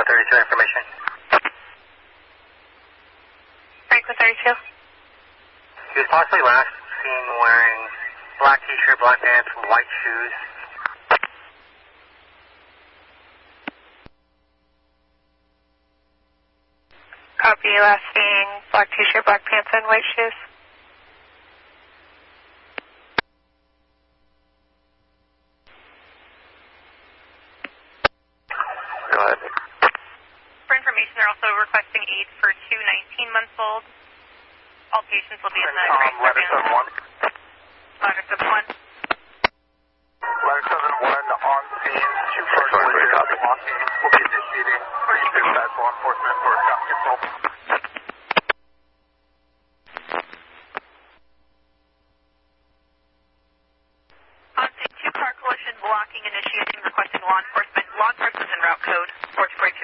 32 information. Franklin 32. He was possibly last seen wearing black t-shirt, black pants, white shoes. Copy, last seen black t-shirt, black pants, and white shoes. Go ahead. For information, they're also requesting aid for two 19-month-olds. All patients will be in the Ladder 7-1. Ladder 7-1. Ladder 7-1 on scene. Two first collisions walking. Will be initiating dispatch law enforcement for traffic control. On scene, two-car collision blocking, initiating, requesting law enforcement. Law enforcement's in route code 423.